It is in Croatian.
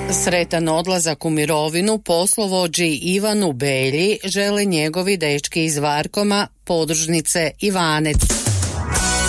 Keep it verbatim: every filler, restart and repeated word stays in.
Sretan odlazak u mirovinu poslovođi Ivanu Belji žele njegovi dečki iz Varkoma, podružnice Ivanec.